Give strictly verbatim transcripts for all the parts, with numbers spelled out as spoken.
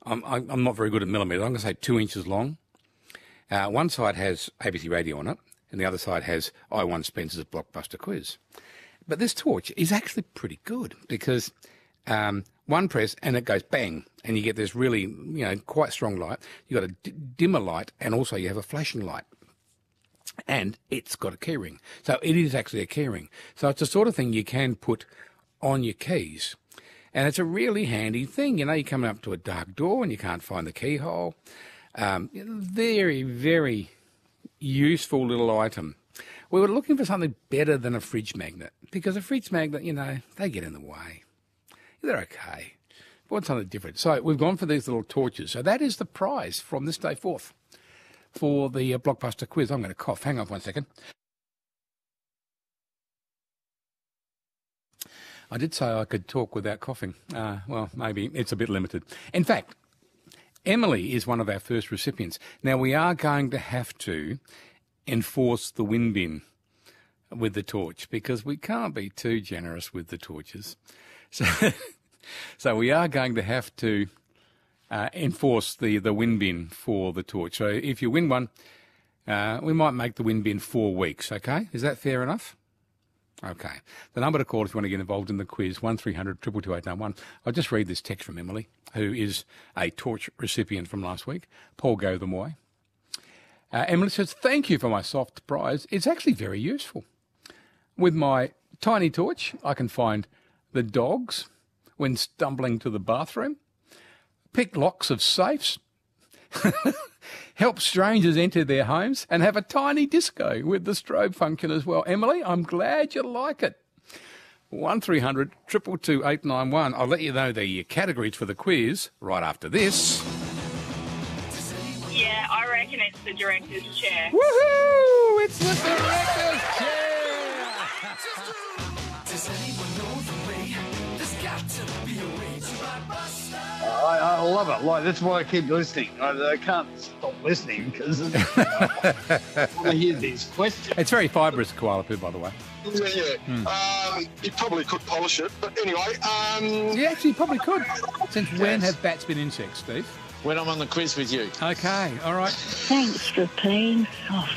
I'm, I'm I'm not very good at millimetres. I'm going to say two inches long. Uh, one side has A B C Radio on it, and the other side has I Won Spencer's Blockbuster Quiz. But this torch is actually pretty good because um, one press and it goes bang, and you get this really, you know, quite strong light. You've got a d- dimmer light, and also you have a flashing light. And it's got a keyring. So it is actually a keyring. So it's the sort of thing you can put on your keys. And it's a really handy thing. You know, you're coming up to a dark door and you can't find the keyhole. Um, very, very useful little item. We were looking for something better than a fridge magnet because a fridge magnet, you know, they get in the way. They're okay. But what's something different? So we've gone for these little torches. So that is the prize from this day forth for the uh, Blockbuster Quiz. I'm going to cough. Hang on one second. I did say I could talk without coughing. Uh, well, maybe it's a bit limited. In fact, Emily is one of our first recipients. Now, we are going to have to enforce the win bin with the torch because we can't be too generous with the torches. So, so we are going to have to uh, enforce the, the win bin for the torch. So if you win one, uh, we might make the win bin four weeks, okay? Is that fair enough? Okay. The number to call if you want to get involved in the quiz, one three hundred two two two eight nine one. I'll just read this text from Emily, who is a torch recipient from last week. Paul go them way. Uh, Emily says, thank you for my soft prize. It's actually very useful. With my tiny torch, I can find the dogs when stumbling to the bathroom, pick locks of safes, help strangers enter their homes, and have a tiny disco with the strobe function as well. Emily, I'm glad you like it. one three hundred two two two eight nine one. I'll let you know the categories for the quiz right after this. Yeah, I reckon it's the director's chair. Woohoo! It's the director's chair! Does anyone know the way? There's got to be a way to ride bus. I, I love it. Like that's why I keep listening. I, I can't stop listening because I want to hear these questions. It's very fibrous, koala poo, by the way. Yeah, yeah. Hmm. Um, you probably could polish it, but anyway. Um... Yeah, actually, you probably could. Since when have bats been insects, Steve? When I'm on the quiz with you. Okay, all right. Thanks for playing soft.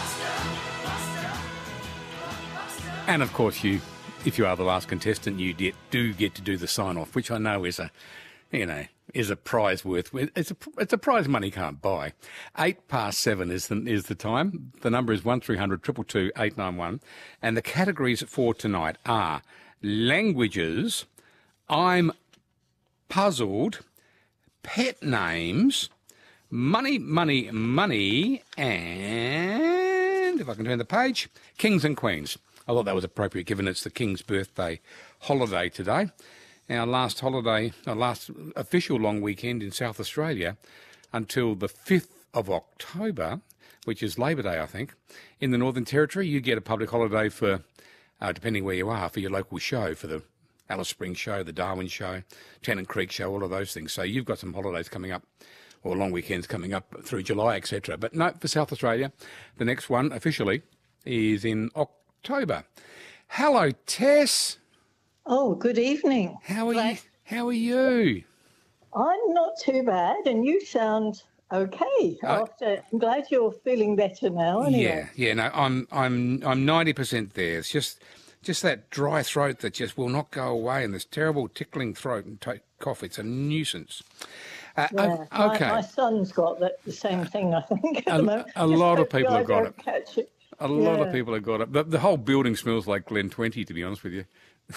And of course, you, if you are the last contestant, you get, do get to do the sign-off, which I know is a, you know, is a prize worth. It's a it's a prize money can't buy. Eight past seven is the is the time. The number is one three hundred two two two eight nine one, and the categories for tonight are languages, I'm puzzled, pet names, money, money, money, and if I can turn the page, kings and queens. I thought that was appropriate given it's the King's birthday holiday today. Our last holiday, our last official long weekend in South Australia until the fifth of October, which is Labor Day, I think. In the Northern Territory, you get a public holiday for, uh, depending where you are, for your local show, for the Alice Springs show, the Darwin show, Tennant Creek show, all of those things. So you've got some holidays coming up, or long weekends coming up through July, et cetera. But no, for South Australia, the next one officially is in October. Hello, Tess. Oh, good evening. How are you? How are you? I'm not too bad, and you sound okay. Uh, After, I'm glad you're feeling better now. Anyway. Yeah, yeah. No, I'm, I'm, I'm ninety percent there. It's just, just that dry throat that just will not go away, and this terrible tickling throat and t- cough. It's a nuisance. Uh, Yeah, uh, okay. My, my son's got that, the same thing, I think. At A- the moment. a Just lot of hope people I have got don't it. Catch it. A lot Yeah. of people have got it. The, the whole building smells like Glen twenty, to be honest with you.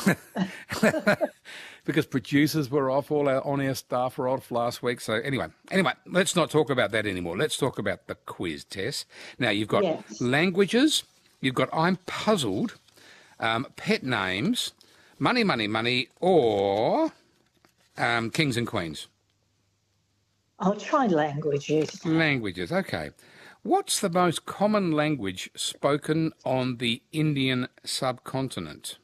Because producers were off, all our on-air staff were off last week. So anyway, anyway, let's not talk about that anymore. Let's talk about the quiz, Tess. Now, you've got Yes. languages, you've got I'm puzzled, um, pet names, money, money, money, or um, kings and queens. I'll try languages. Languages, okay. What's the most common language spoken on the Indian subcontinent?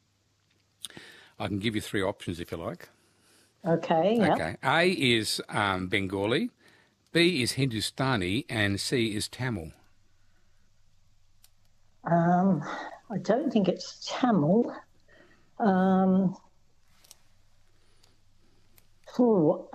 I can give you three options if you like. Okay, yeah. Okay. A is um, Bengali, B is Hindustani, and C is Tamil. Um, I don't think it's Tamil. Um, oh,